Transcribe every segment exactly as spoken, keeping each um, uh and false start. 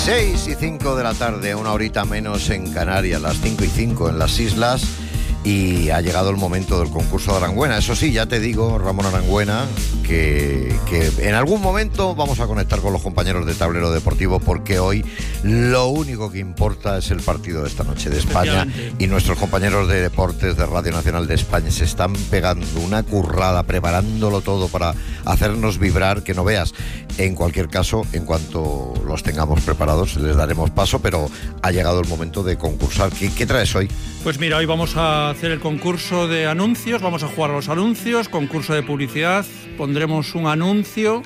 seis y cinco de la tarde, una horita menos en Canarias, las cinco y cinco en las islas, y ha llegado el momento del concurso de Arangüena. Eso sí, ya te digo, Ramón Arangüena, que, que en algún momento vamos a conectar con los compañeros de Tablero Deportivo, porque hoy lo único que importa es el partido de esta noche de España, y nuestros compañeros de deportes de Radio Nacional de España se están pegando una currada, preparándolo todo para hacernos vibrar, que no veas. En cualquier caso, en cuanto los tengamos preparados, les daremos paso, pero ha llegado el momento de concursar. ¿Qué, qué traes hoy? Pues mira, hoy vamos a hacer el concurso de anuncios, vamos a jugar a los anuncios, concurso de publicidad, pondremos un anuncio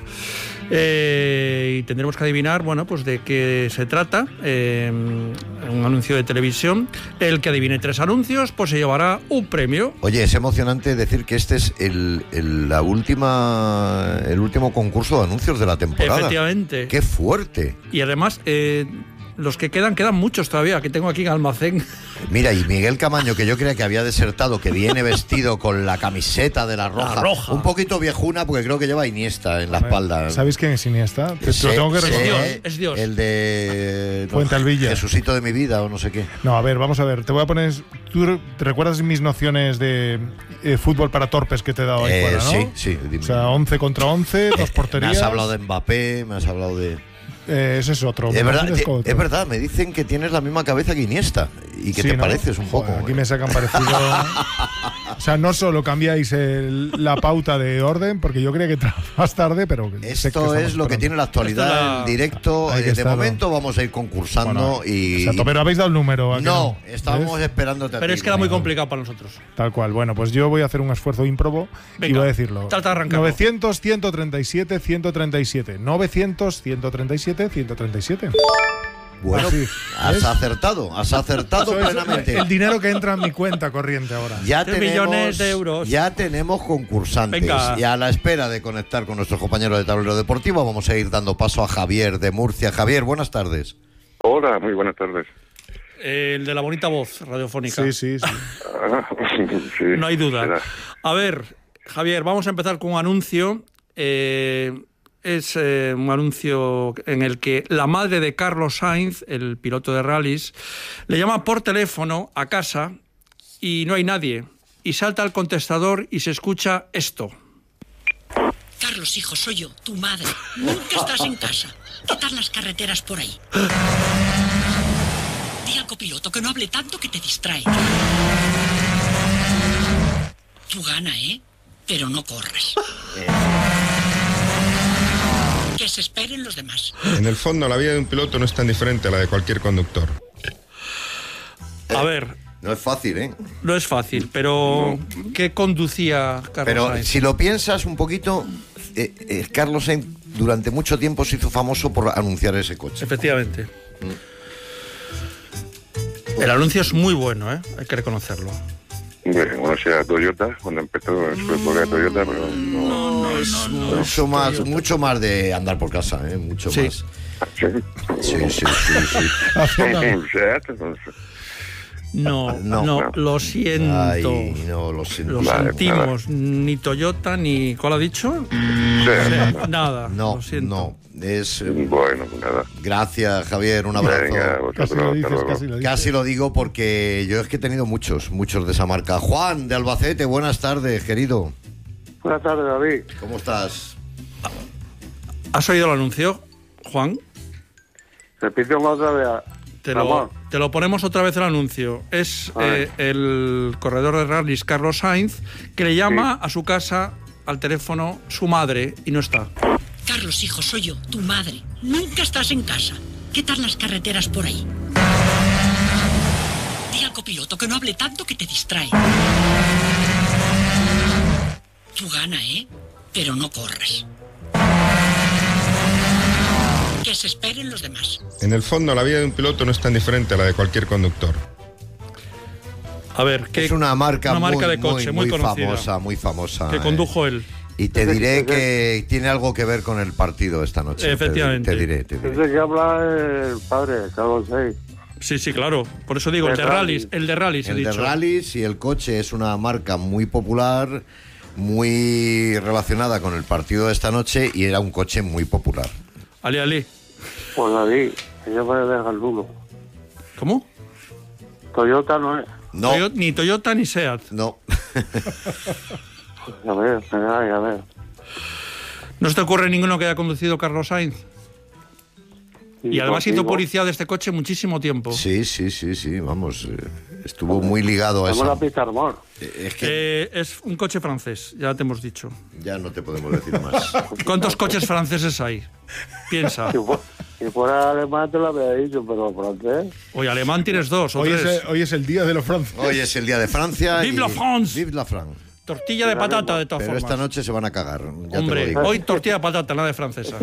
eh, y tendremos que adivinar, bueno, pues de qué se trata, eh, un anuncio de televisión. El que adivine tres anuncios, pues se llevará un premio. Oye, es emocionante decir que este es el, el, la última, el último concurso de anuncios de la temporada. Efectivamente. ¡Qué fuerte! Y además, eh, los que quedan, quedan muchos todavía, que tengo aquí en almacén. Mira, y Miguel Camaño, que yo creía que había desertado, que viene vestido con la camiseta de la Roja, la Roja. Un poquito viejuna, porque creo que lleva Iniesta en la espalda. ¿Sabéis quién es Iniesta? Te Sí, lo tengo que sí, recordar. Es Dios. El de no, Fuente Alvilla. Jesucito de mi vida o no sé qué. No, a ver, vamos a ver. Te voy a poner... ¿Tú te recuerdas mis nociones de eh, fútbol para torpes que te he dado ahí Eh, fuera, no? sí, sí. O sea, once contra once, dos Me porterías. has hablado de Mbappé, me has hablado de... Eh, ese es otro. Es verdad, Es te- otro. es verdad, me dicen que tienes la misma cabeza que Iniesta y que Sí, te ¿no? pareces un Joder, poco. Aquí me sacan parecido. O sea, no solo cambiáis el- la pauta de orden, porque yo creía que más tarde, pero sé que Esto estamos es lo que esperando. tiene la actualidad Esto la- en directo. Hay que Eh, de estarlo. momento vamos a ir concursando Bueno, y... exacto, pero habéis dado el número. ¿a que No, no? estábamos ¿Ves? esperándote a Pero ti, es que era muy Ramón. complicado para nosotros. Tal cual. Bueno, pues yo voy a hacer un esfuerzo ímprobo y Venga, voy a decirlo. trata de arrancarlo. novecientos, ciento treinta y siete, ciento treinta y siete. novecientos, ciento treinta y siete, ciento treinta y siete. Bueno, Así, has ¿ves? acertado, has acertado Eso es plenamente. el dinero que entra en mi cuenta corriente ahora. Ya Tres tenemos, millones de euros. ya tenemos concursantes. Venga. Y a la espera de conectar con nuestros compañeros de Tablero Deportivo, vamos a ir dando paso a Javier de Murcia. Javier, buenas tardes. Hola, muy buenas tardes. Eh, el de la bonita voz radiofónica. Sí, sí, sí. Ah, sí, No hay duda. será. A ver, Javier, vamos a empezar con un anuncio. Eh, es eh, un anuncio en el que la madre de Carlos Sainz, el piloto de rallies, le llama por teléfono a casa y no hay nadie. Y salta al contestador y se escucha esto. Carlos, hijo, soy yo, tu madre. Nunca estás en casa. ¿Qué tal las carreteras por ahí? Di al copiloto que no hable tanto que te distrae. Tú gana, ¿eh? Pero no corras. Que se esperen los demás. En el fondo, la vida de un piloto no es tan diferente a la de cualquier conductor. A ver, No es fácil, ¿eh? no es fácil, pero ¿qué conducía Carlos Pero Sainz? si lo piensas un poquito, eh, eh, Carlos Sainz durante mucho tiempo se hizo famoso por anunciar ese coche. Efectivamente. El anuncio es muy bueno, ¿eh? Hay que reconocerlo. Bueno, bueno, sea Toyota, cuando empezó su época de Toyota, pero no... Es mucho más, mucho más de andar por casa, ¿eh? Mucho Sí. más. Sí. Sí, sí, sí, sí. Haciendo- Un Seat, no sé. No, No, no, no. lo siento. Ay, no, lo siento. Lo Vale, sentimos. Ni Toyota, ni... ¿Cuál ha dicho? Seat, no. Nada. No, lo siento. no. Es, eh, Bueno, pues nada. gracias, Javier, un abrazo. Venga, Casi vosotros, lo hasta dices, luego. casi lo dices. Casi lo digo porque yo es que he tenido muchos, muchos de esa marca. Juan, de Albacete, buenas tardes, querido. Buenas tardes, David. ¿Cómo estás? ¿Has oído el anuncio, Juan? Repite una otra vez. Te lo, Ramón. te lo ponemos otra vez el anuncio. Es Vale. eh, el corredor de rallies Carlos Sainz que le llama a su casa al teléfono su madre y no está. Carlos, hijo, soy yo, tu madre. Nunca estás en casa. ¿Qué tal las carreteras por ahí? Di al copiloto que no hable tanto que te distrae. Tú gana, ¿eh? Pero no corras. Que se esperen los demás. En el fondo, la vida de un piloto no es tan diferente a la de cualquier conductor. A ver, ¿qué, Es una marca, una marca muy, de coche muy, muy, muy conocida famosa, muy famosa. que eh. condujo él. Y te diré que tiene algo que ver con el partido esta noche. Te- Efectivamente. Te, diré, te diré. Desde que habla el padre, Carlos Sainz. Sí, sí, claro. Por eso digo, el de De rallies, rallies. el de rallies, he El de dicho. rallies y el coche es una marca muy popular, muy relacionada con el partido de esta noche y era un coche muy popular. Ali, Ali. Pues David, Que yo me deja el Lulo. ¿Cómo? Toyota no es. No, Toyo- ni Toyota ni Seat. no. A ver, a ver. ¿No se te ocurre ninguno que haya conducido Carlos Sainz? Y además hizo publicidad de este coche muchísimo tiempo. Sí, sí, sí, sí, vamos. eh, estuvo muy ligado a Tenemos eso. la pista Armor. Es que Eh, es un coche francés, ya te hemos dicho. ya no te podemos decir más. ¿Cuántos coches franceses hay? Piensa. Si, fu- si fuera alemán te lo había dicho, pero francés. Hoy alemán tienes dos o Hoy es, tres. el- hoy es el día de los franceses. Hoy es el día de Francia. Vive y- la France. Vive la France. Tortilla de patata, de todas Pero formas. esta noche se van a cagar. Ya te lo Hombre, digo. hoy tortilla de patata, nada de francesa.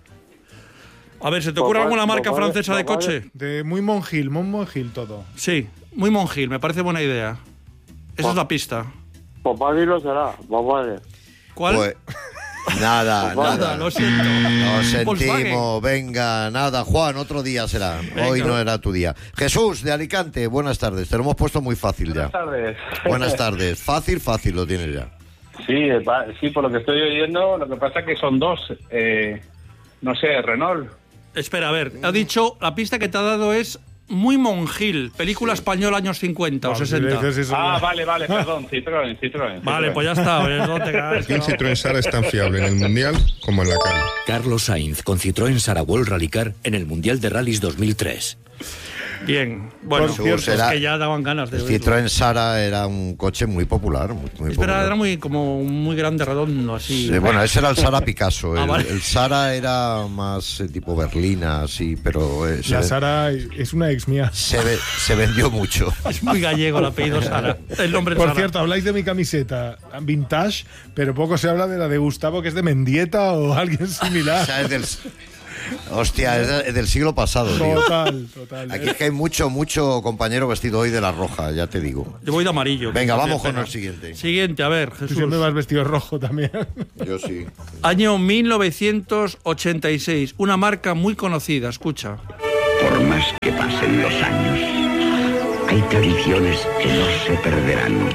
A ver, ¿se te ocurre Papá- alguna marca papá- francesa de papá- coche? De muy monjil, muy monjil todo. Sí, muy monjil, me parece buena idea. Esa es la pista. Papá ni lo será, papá. ¿Cuál? Pues, nada, Pues nada. Nada, lo siento. Nos Volkswagen. sentimos, venga, nada. Juan, otro día será. Hoy Venga. no era tu día. Jesús, de Alicante, buenas tardes. Te lo hemos puesto muy fácil ya. Buenas tardes. Buenas tardes. Fácil, fácil lo tienes ya. Sí, va- sí, por lo que estoy oyendo, lo que pasa es que son dos. Eh, no sé, Renault. Espera, a ver, ha dicho, la pista que te ha dado es muy monjil, película española años cincuenta o Vamos, si sesenta. le dices eso, Ah, ya. vale, vale, perdón, Citroën, Citroën. Vale, Citroën. pues ya está. oye, no te caes, que Un no. Citroën Sara es tan fiable en el Mundial como en la calle. Carlos Sainz con Citroën Sara World Rallycar en el Mundial de Rallys dos mil tres. Bien, bueno, Por cierto, es será- que ya daban ganas de El oírlo. Citroën Sara era un coche muy popular. Muy, muy Es verdad, popular. era muy, como muy grande, redondo, así. Sí, bueno, ese era el Sara Picasso. Ah, El, vale. el Sara era más eh, tipo berlina, así, pero eh, se, La ve- Sara es una ex mía. se, ve- se vendió mucho. Es muy gallego el apellido Sara. El nombre Por Sara. cierto, habláis de mi camiseta vintage, pero poco se habla de la de Gustavo, que es de Mendieta o alguien O similar. sea, es del, hostia, es de- es del siglo pasado, tío. Total, total. Aquí es que hay mucho, mucho compañero vestido hoy de la roja, ya te digo. Yo voy de amarillo. Venga, que vamos me con pega. el siguiente. Siguiente, a ver, Tú Jesús. siempre vas vestido rojo también. Yo sí. Año mil novecientos ochenta y seis. Una marca muy conocida, escucha. Por más que pasen los años, hay tradiciones que no se perderán.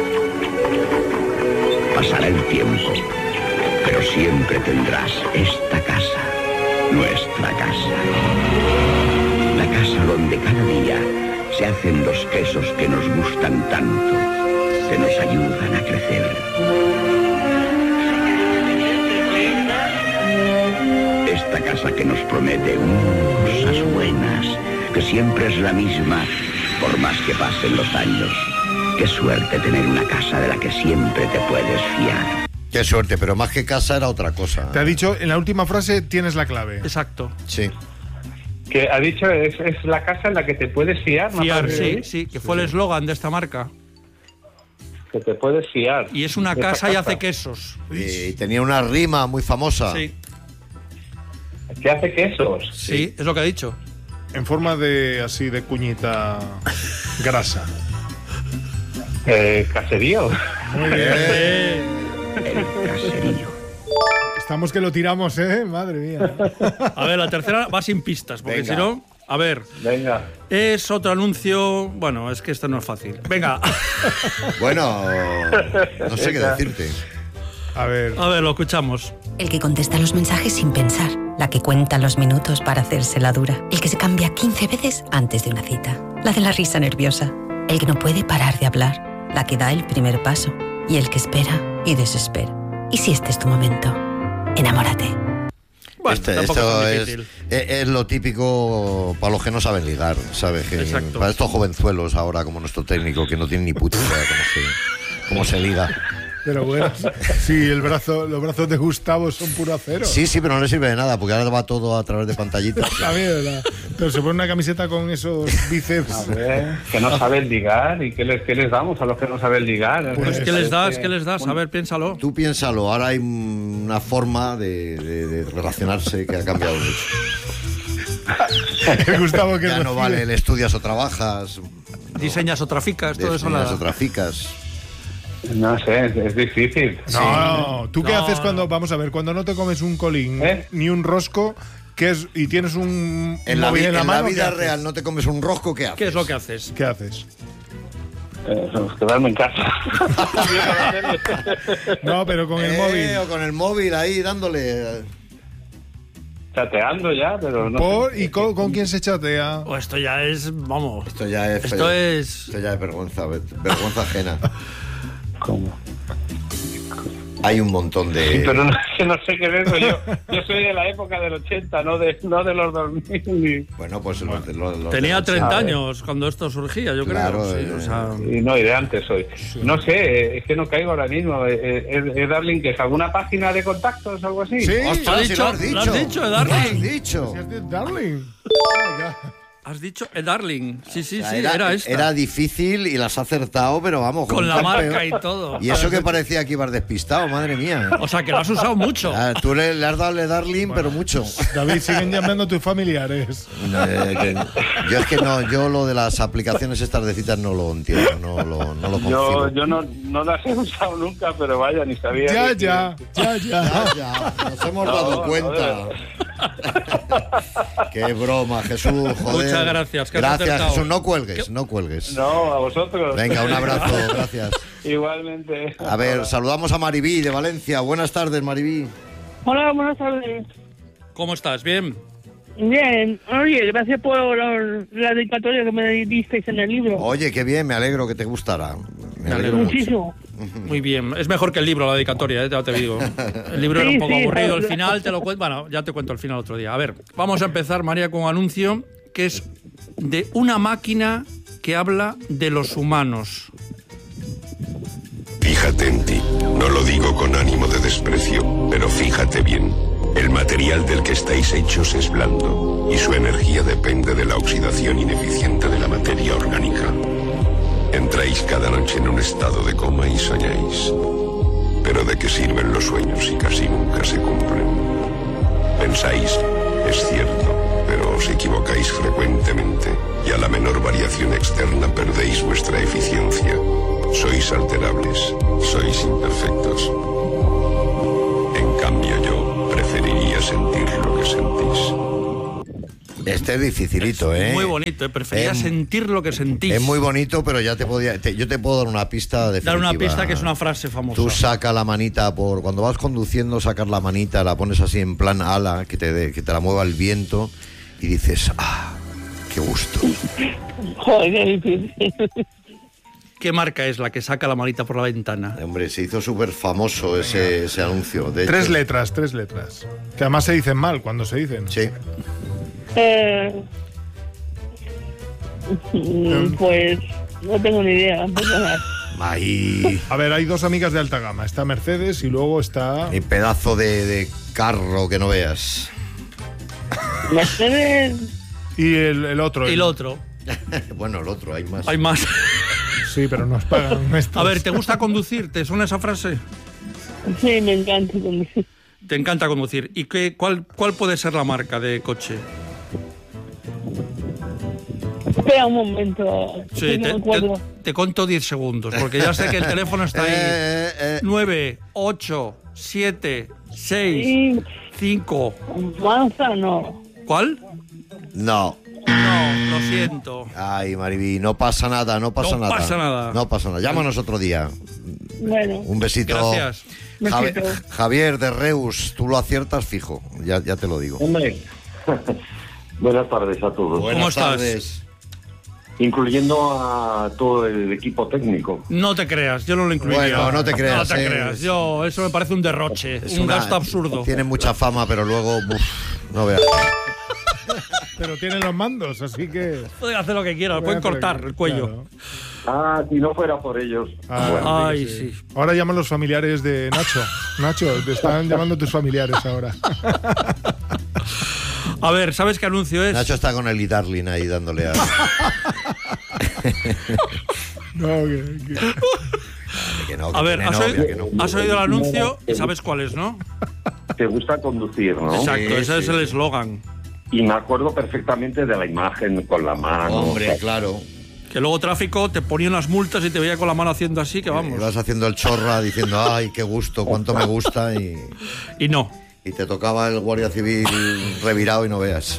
Pasará el tiempo, pero siempre tendrás esta casa, nuestra casa. La casa donde cada día se hacen los quesos que nos gustan tanto, que nos ayudan a crecer. Esta casa que nos promete mm, cosas buenas, que siempre es la misma, por más que pasen los años. Qué suerte tener una casa de la que siempre te puedes fiar. Qué suerte, pero más que casa era otra cosa. Te ha dicho, en la última frase tienes la clave. Exacto. Sí. Que ha dicho, es, es la casa en la que te puedes fiar. ¿no? Fiar, Para- sí, sí, que fue el eslogan de esta marca. Que te puedes fiar. Y es una de esta casa y hace quesos. Y tenía una rima muy famosa. Sí, Que hace quesos. sí, es lo que ha dicho. En forma de así de cuñita grasa. Eh, caserío. Muy bien. El caserío. Estamos que lo tiramos, ¿eh? Madre mía. A ver, la tercera va sin pistas, porque Venga. si no, a ver, Venga. es otro anuncio. Bueno, es que esto no es fácil. Venga, Bueno, no sé qué decirte. A ver. a ver, lo escuchamos. El que contesta los mensajes sin pensar, la que cuenta los minutos para hacerse la dura, el que se cambia quince veces antes de una cita, la de la risa nerviosa, el que no puede parar de hablar, la que da el primer paso y el que espera y desespera. Y si este es tu momento, enamórate. Bueno, Este- tampoco esto es tan es, difícil. es- es lo típico para los que no saben ligar, ¿sabes? Que Exacto. para estos jovenzuelos ahora, como nuestro técnico, que no tiene ni puta idea de cómo se, cómo se liga. Pero bueno, sí, el brazo, los brazos de Gustavo son puro acero. Sí, sí, pero no le sirve de nada, porque ahora va todo a través de pantallitas. También, ¿verdad? Pero se pone una camiseta con esos bíceps. A ver, que no saben ligar. ¿Y qué les, qué les damos a los que no saben ligar? Pues, ¿qué les das? ¿Qué les das? A Bueno, ver, piénsalo. Tú piénsalo, ahora hay una forma de, de- de relacionarse que ha cambiado mucho. El Gustavo que Ya no recibe. vale el estudias o trabajas, Diseñas o traficas, todo eso diseñas nada. o traficas. No sé, es, es difícil. No, no. ¿Tú qué No, haces no. cuando, vamos a ver, cuando no te comes un colín ¿Eh? ni un rosco, que es, y tienes un En la, móvil vi- en la en la mano, ¿qué vida haces? real no te comes un rosco, ¿qué haces? ¿Qué es lo que haces? ¿Qué haces? Eh, quedarme en casa. No, pero con el Eh, móvil. O con el móvil ahí dándole. chateando ya, pero no Por, sé. ¿Y con, con quién se chatea? Oh, esto ya es, vamos. Esto ya es... Esto es... Esto ya es vergüenza, vergüenza ajena. ¿Cómo? Hay un montón de... Sí, pero no, no sé qué es eso. Yo, yo soy de la época del ochenta, no de, no de los dos mil. Bueno, pues los, los, los Tenía de treinta A ver. años cuando esto surgía, yo Claro, creo. Sí, eh, o sea, Y no, y de antes soy. No sé, es que no caigo ahora mismo. ¿Es, es Darling que es alguna página de contactos o algo así? Sí, ¡Ostras, ¿Lo has si dicho? lo has dicho! ¿Lo has dicho, ¡Lo Darling? has dicho! Si es de Darling. Oh my God. has dicho eh, Darling. Sí, sí, O sea, sí, era, era, esta. era difícil y las has acertado, pero vamos. Con como la un marca campeón. y todo. Y eso que parecía que ibas despistado, madre mía. O sea, que lo has usado mucho. Ah, tú le, le has dado el Darling, pero mucho. David, siguen llamando a tus familiares. No, eh, que- yo es que no, yo lo de las aplicaciones estas de citas no lo entiendo, no lo, no lo Yo, concibo. yo no, no las he usado nunca, pero vaya, ni sabía. Ya, que- ya, ya, ya. Ya, ya, nos hemos No, dado no, cuenta. Qué broma, Jesús, joder. Muchas gracias, que has Gracias, acertado. Jesús, no cuelgues, no cuelgues. No, a vosotros. Venga, un abrazo, gracias. Igualmente. A ver, saludamos a Maribí de Valencia. Buenas tardes, Maribí. Hola, buenas tardes. ¿Cómo estás? ¿Bien? Bien. Oye, gracias por los- la dedicatoria que me disteis en el libro. Oye, qué bien, me alegro que te gustara. Me alegro mucho. Muchísimo. Muy bien. Es mejor que el libro, la dedicatoria, eh, ya te digo. El libro era un Sí, poco sí, aburrido. El claro. final te lo cuento. Bueno, ya te cuento el final otro día. A ver, vamos a empezar, María, con un anuncio que es de una máquina que habla de los humanos. Fíjate en ti. No lo digo con ánimo de desprecio, pero fíjate bien. El material del que estáis hechos es blando y su energía depende de la oxidación ineficiente de la materia orgánica. Entráis cada noche en un estado de coma y soñáis. Pero ¿de qué sirven los sueños si casi nunca se cumplen? Pensáis, es cierto, pero os equivocáis frecuentemente y a la menor variación externa perdéis vuestra eficiencia. Sois alterables, sois imperfectos. En cambio yo preferiría sentir lo que sentís. Este es dificilito, ¿eh? Muy bonito, ¿eh? Prefería Es- sentir lo que sentís. Es muy bonito, pero ya te podía, te- yo te puedo dar una pista definitiva. Dar una pista que es una frase famosa. Tú saca la manita por cuando vas conduciendo, sacas la manita, la pones así en plan ala, que te dé- que te la mueva el viento y dices, ah, qué gusto. Joder, qué difícil. ¿Qué marca es la que saca la manita por la ventana? Hombre, se hizo súper famoso ese, ese anuncio. De Tres hecho, letras, tres letras. Que además se dicen mal cuando se dicen. Sí. Eh, mm, pues no tengo ni idea. perdonad. Ahí. A ver, hay dos amigas de alta gama. Está Mercedes y luego está... El pedazo de, de carro que no veas. Mercedes. Y el, el otro. Y el- el otro. Bueno, el otro, hay más. Hay más. Sí, pero nos pagan estos. A ver, ¿te gusta conducir? ¿Te suena esa frase? Sí, me encanta conducir. Te encanta conducir. ¿Y qué, cuál, cuál puede ser la marca de coche? Espera un momento. Sí, no te, me acuerdo. te- te conto diez segundos, porque ya sé que el teléfono está ahí. Eh, eh, nueve, ocho, siete, seis, Y cinco. Mazda no. ¿Cuál? No. No, lo siento. Ay, Maribí, no pasa nada, no pasa No nada. pasa nada. No pasa nada. Llámanos otro día. Bueno. Un besito. Gracias. Javi- Besito. Javier de Reus, tú lo aciertas fijo, ya, ya te lo digo. Hombre. Buenas tardes a todos. Buenas ¿Cómo estás? tardes. Incluyendo a todo el equipo técnico. No te creas, yo no lo incluiría. Bueno, no te creas, No te eh. creas, yo, eso me parece un derroche, Es un una- gasto absurdo. Tiene mucha fama, pero luego, uf, no veas. Pero tienen los mandos, así que... Pueden hacer lo que quieran, pueden cortar el cuello. Claro. Ah, si no fuera por ellos. Ah, Bueno. Ay, sí. sí. Ahora llaman los familiares de Nacho. Nacho, te están llamando tus familiares ahora. A ver, ¿sabes qué anuncio es? Nacho está con el e-darling ahí dándole a... No, que- que- que no, que A ver, tiene has, novia, oído, que no. has oído el anuncio y sabes cuál es, ¿no? Te gusta conducir, ¿no? Exacto, Sí, ese es sí, el sí. eslogan. Y me acuerdo perfectamente de la imagen con la mano. Hombre, claro. Que luego tráfico te ponía unas multas y te veía con la mano haciendo así, que Y vamos. vas haciendo el chorra diciendo, ay, qué gusto, cuánto me gusta, y, Y no. y te tocaba el guardia civil revirado y no veas.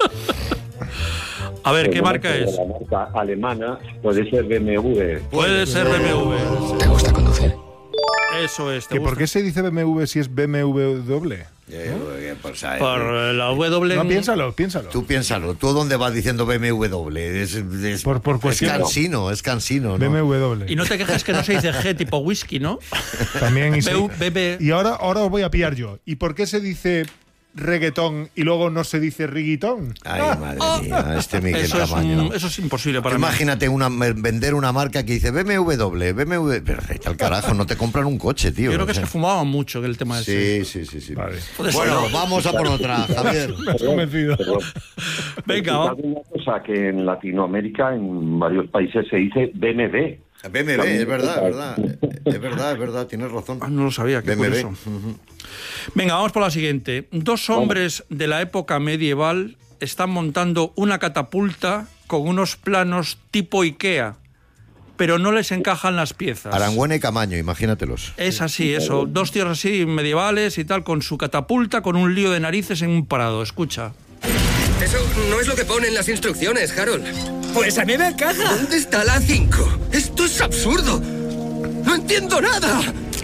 A ver, ¿qué Pero marca bueno, es? La marca alemana puede ser B M W. Puede ser B M W. ¿Te gusta conducir? Eso es. ¿te ¿Que gusta? ¿Por qué se dice B M W si es B M W doble? Eh, pues, ¿sabes? Por la W... No, piénsalo, piénsalo. Tú piénsalo. ¿Tú dónde vas diciendo B M W? Es, es, por, por es cuestión, cansino, es cansino, ¿no? B M W. Y no te quejes que no se dice G tipo whisky, ¿no? También. Y, se, B B... y ahora, ahora os voy a pillar yo. ¿Y por qué se dice reggaetón y luego no se dice riguitón? Ay, madre mía, este Miguel eso es, Camaño. eso es imposible para Imagínate mí. Una, vender una marca que dice B M W, B M W... Pero vete al carajo, no te compran un coche, tío. Yo creo que o sea. es que fumaban mucho que el tema Sí, ese. sí, sí, sí. Vale. Bueno, vamos a por otra, Javier. Me has convencido. Venga, vamos. Una cosa que en Latinoamérica, en varios países se dice B M W. B M W, es verdad, es verdad. Es verdad, es verdad, tienes razón. Ah, no lo sabía, qué B M W. curioso. Uh-huh. Venga, vamos por la siguiente. Dos hombres de la época medieval están montando una catapulta con unos planos tipo Ikea, pero no les encajan las piezas. Arangüena y Camaño, imagínatelos. Es así, eso. Dos tíos así medievales y tal, con su catapulta, con un lío de narices en un prado. Escucha. Eso no es lo que pone en las instrucciones, Harold. Pues a mí me encaja. ¿Dónde está la cinco? Esto es absurdo. No entiendo nada.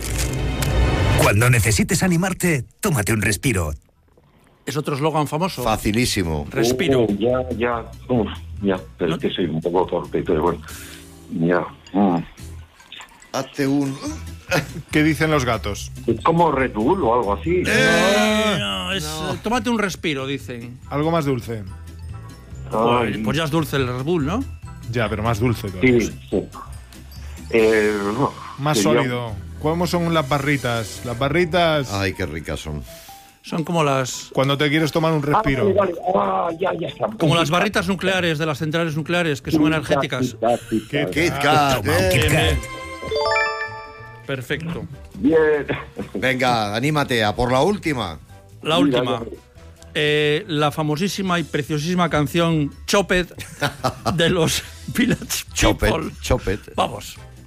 Cuando necesites animarte, tómate un respiro. Es otro eslogan famoso. Facilísimo. Respiro. Uh, ya, ya, uf, ya, pero ¿No? es que soy un poco torpe, pero bueno, ya. Mm. Hazte un... ¿Qué dicen los gatos? Es como Red Bull o algo así. Eh, no, es, no. Tómate un respiro, dicen. Algo más dulce. Pues, pues ya es dulce el Red Bull, ¿no? Ya, pero más dulce todavía. Sí, sí. Eh, no, más que sólido. Yo... ¿Cómo son las barritas? Las barritas... Ay, qué ricas son. Son como las... Cuando te quieres tomar un respiro. Ah, vale, vale. Ah, ya, ya está. Como las barritas nucleares de las centrales nucleares, que son energéticas. Kit Kat, eh. Perfecto. Bien. Venga, anímate a por la última. La última. Eh, la famosísima y preciosísima canción Chopet de los Village People. Chopet, Chopet. Vamos.